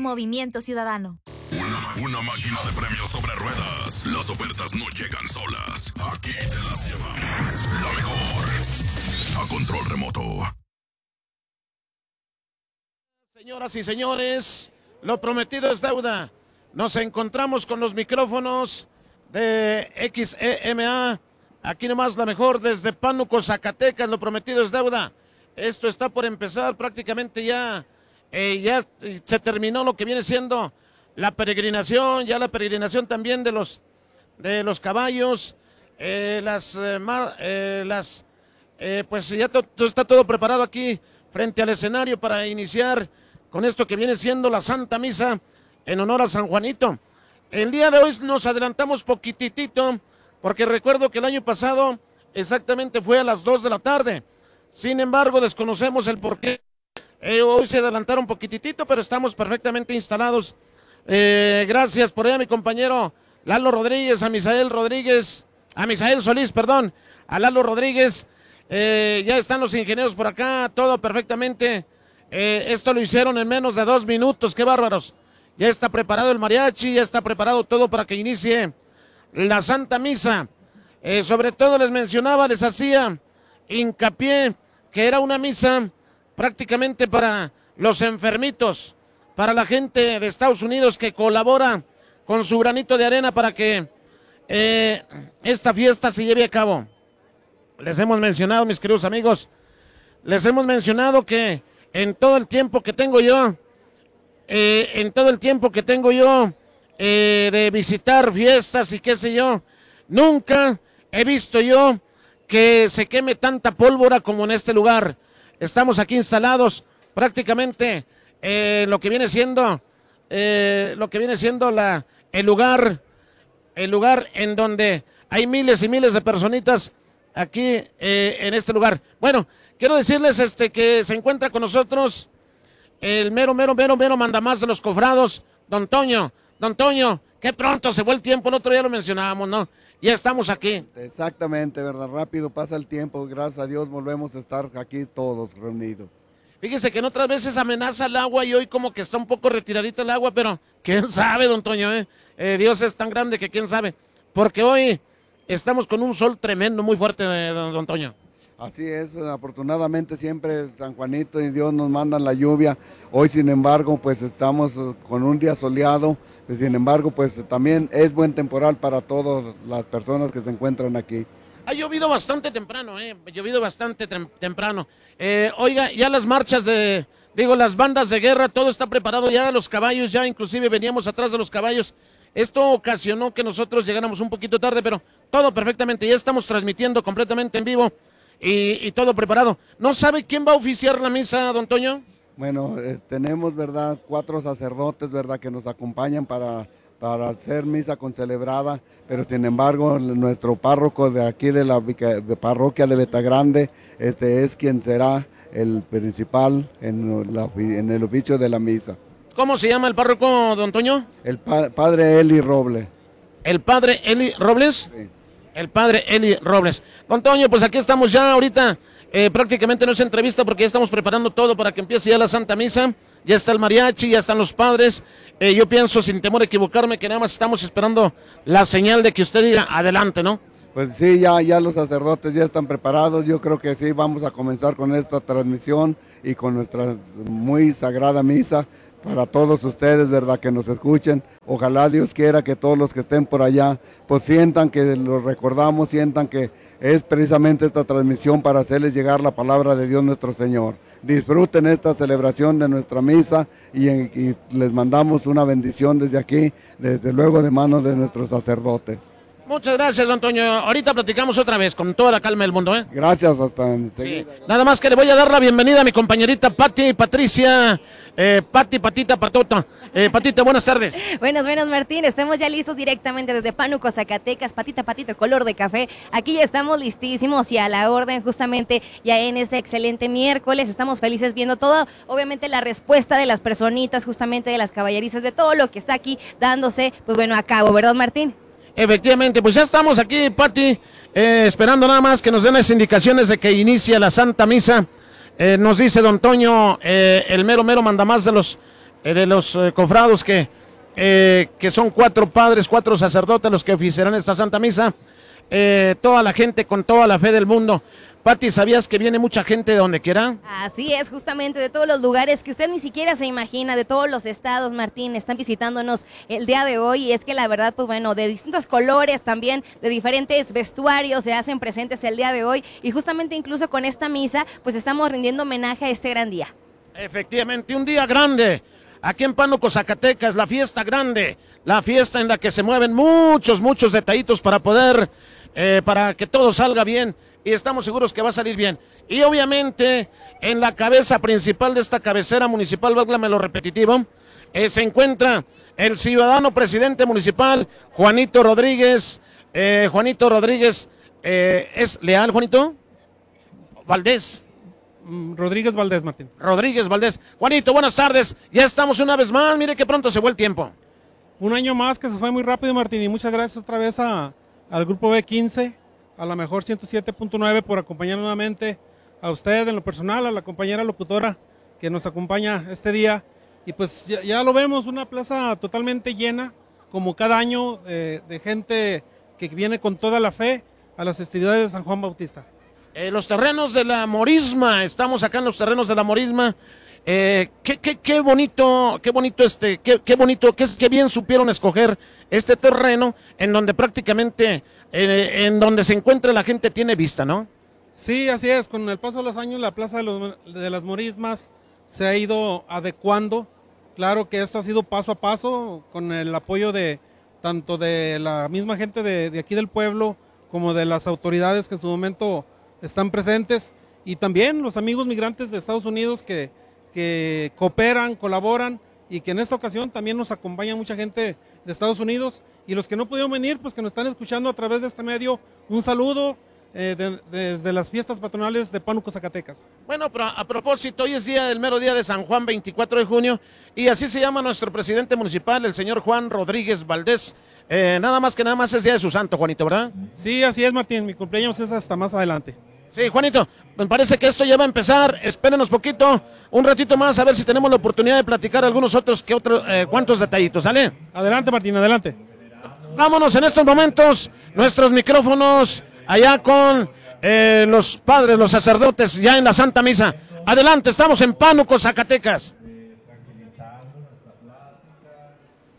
Movimiento Ciudadano. Una máquina de premios sobre ruedas. Las ofertas no llegan solas. Aquí te las llevamos. La mejor. A control remoto. Señoras y señores, lo prometido es deuda. Nos encontramos con los micrófonos de XEMA. Aquí nomás la mejor desde Pánuco, Zacatecas. Lo prometido es deuda. Esto está por empezar prácticamente ya. Ya se terminó lo que viene siendo la peregrinación, ya la peregrinación también de los caballos, pues ya está todo preparado aquí frente al escenario para iniciar con esto que viene siendo la Santa Misa en honor a San Juanito. El día de hoy nos adelantamos poquitito porque recuerdo que el año pasado exactamente fue a las 2 de la tarde. Sin embargo, desconocemos el porqué. Hoy se adelantaron poquitito, pero estamos perfectamente instalados. Gracias por ahí a mi compañero Lalo Rodríguez, a Misael Solís, a Lalo Rodríguez. Ya están los ingenieros por acá, todo perfectamente. Esto lo hicieron en menos de 2 minutos, qué bárbaros. Ya está preparado el mariachi, ya está preparado todo para que inicie la Santa Misa. Sobre todo les hacía hincapié que era una misa prácticamente para los enfermitos, para la gente de Estados Unidos que colabora con su granito de arena para que esta fiesta se lleve a cabo. Les hemos mencionado, mis queridos amigos, que en todo el tiempo que tengo yo, de visitar fiestas y qué sé yo, nunca he visto yo que se queme tanta pólvora como en este lugar. Estamos aquí instalados prácticamente lo que viene siendo el lugar en donde hay miles y miles de personitas aquí en este lugar. Bueno, quiero decirles que se encuentra con nosotros el mero mandamás de los cofrados, Don Toño, qué pronto se fue el tiempo, el otro día lo mencionábamos, ¿no? Ya estamos aquí. Exactamente, ¿verdad? Rápido pasa el tiempo, gracias a Dios volvemos a estar aquí todos reunidos. Fíjese que en otras veces amenaza el agua y hoy como que está un poco retiradito el agua, pero quién sabe, don Toño, Dios es tan grande que quién sabe, porque hoy estamos con un sol tremendo, muy fuerte, don Toño. Así es, afortunadamente siempre San Juanito y Dios nos mandan la lluvia. Hoy, sin embargo, pues estamos con un día soleado. Sin embargo, pues también es buen temporal para todas las personas que se encuentran aquí. Ha llovido bastante temprano, temprano. Oiga, ya las marchas las bandas de guerra, todo está preparado ya, los caballos ya, inclusive veníamos atrás de los caballos. Esto ocasionó que nosotros llegáramos un poquito tarde, pero todo perfectamente, ya estamos transmitiendo completamente en vivo. Y todo preparado. ¿No sabe quién va a oficiar la misa, don Toño? Bueno, tenemos, ¿verdad?, 4 sacerdotes, ¿verdad?, que nos acompañan para hacer misa concelebrada, pero sin embargo, nuestro párroco de aquí de la parroquia de Betagrande, es quien será el principal en el oficio de la misa. ¿Cómo se llama el párroco, don Toño? El padre Eli Robles. ¿El padre Eli Robles? Sí. El padre Eli Robles. Don Toño, pues aquí estamos ya ahorita, prácticamente no es entrevista porque ya estamos preparando todo para que empiece ya la Santa Misa. Ya está el mariachi, ya están los padres. Yo pienso, sin temor a equivocarme, que nada más estamos esperando la señal de que usted diga adelante, ¿no? Pues sí, ya los sacerdotes ya están preparados. Yo creo que sí, vamos a comenzar con esta transmisión y con nuestra muy sagrada misa para todos ustedes, ¿verdad?, que nos escuchen. Ojalá Dios quiera que todos los que estén por allá, pues sientan que los recordamos, sientan que es precisamente esta transmisión para hacerles llegar la palabra de Dios nuestro Señor. Disfruten esta celebración de nuestra misa y les mandamos una bendición desde aquí, desde luego de manos de nuestros sacerdotes. Muchas gracias, don Toño. Ahorita platicamos otra vez, con toda la calma del mundo, ¿eh? Gracias, hasta enseguida. Sí. Nada más que le voy a dar la bienvenida a mi compañerita Pati, Patricia, Patita, Patota. Patita, buenas tardes. Buenas, Martín. Estamos ya listos directamente desde Pánuco, Zacatecas. Patita, color de café. Aquí ya estamos listísimos y a la orden justamente ya en este excelente miércoles. Estamos felices viendo todo, obviamente la respuesta de las personitas, justamente de las caballerizas, de todo lo que está aquí dándose, pues bueno, a cabo, ¿verdad, Martín? Efectivamente, pues ya estamos aquí, Pati, esperando nada más que nos den las indicaciones de que inicia la Santa Misa. Nos dice don Toño, el mero mandamás de los de los cofrados que son 4 padres, 4 sacerdotes los que oficiarán esta Santa Misa. Toda la gente con toda la fe del mundo. Pati, ¿sabías que viene mucha gente de donde quiera? Así es, justamente de todos los lugares que usted ni siquiera se imagina, de todos los estados, Martín, están visitándonos el día de hoy. Y es que la verdad, pues bueno, de distintos colores también, de diferentes vestuarios se hacen presentes el día de hoy. Y justamente incluso con esta misa, pues estamos rindiendo homenaje a este gran día. Efectivamente, un día grande. Aquí en Pánuco, Zacatecas, la fiesta grande, la fiesta en la que se mueven muchos detallitos para poder, para que todo salga bien. Y estamos seguros que va a salir bien. Y obviamente en la cabeza principal de esta cabecera municipal, válgame lo repetitivo, se encuentra el ciudadano presidente municipal, Juanito Rodríguez. Juanito Rodríguez, ¿es leal, Juanito? Valdés. Rodríguez Valdés, Martín. Rodríguez Valdés. Juanito, buenas tardes. Ya estamos una vez más. Mire que pronto se fue el tiempo. Un año más que se fue muy rápido, Martín. Y muchas gracias otra vez al Grupo B15. A la mejor 107.9 por acompañar nuevamente a usted en lo personal, a la compañera locutora que nos acompaña este día. Y pues ya lo vemos, una plaza totalmente llena, como cada año, de gente que viene con toda la fe a las festividades de San Juan Bautista. Los terrenos de la Morisma, estamos acá en los terrenos de la Morisma. Qué bonito, qué bien supieron escoger este terreno en donde prácticamente, en donde se encuentra la gente tiene vista, ¿no? Sí, así es, con el paso de los años la Plaza de las Morismas se ha ido adecuando. Claro que esto ha sido paso a paso, con el apoyo de tanto de la misma gente de aquí del pueblo, como de las autoridades que en su momento están presentes, y también los amigos migrantes de Estados Unidos que cooperan, colaboran, y que en esta ocasión también nos acompaña mucha gente de Estados Unidos, y los que no pudieron venir, pues que nos están escuchando a través de este medio, un saludo desde las fiestas patronales de Pánuco, Zacatecas. Bueno, pero a propósito, hoy es el mero día de San Juan, 24 de junio, y así se llama nuestro presidente municipal, el señor Juan Rodríguez Valdés. Nada más es día de su santo, Juanito, ¿verdad? Sí, así es, Martín, mi cumpleaños es hasta más adelante. Sí, Juanito, me parece que esto ya va a empezar. Espérenos poquito, un ratito más, a ver si tenemos la oportunidad de platicar algunos cuantos detallitos, ¿sale? Adelante, Martín, adelante. Vámonos en estos momentos, nuestros micrófonos allá con los padres, los sacerdotes, ya en la Santa Misa. Adelante, estamos en Pánuco, Zacatecas. Tranquilizando nuestra plática,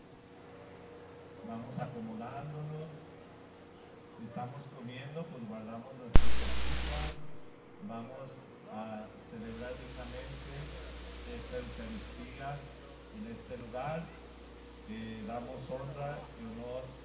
vamos acomodándonos. Si estamos comiendo, pues guardamos nuestras cositas. Vamos a celebrar dignamente esta Eucaristía en este lugar. Damos honra y honor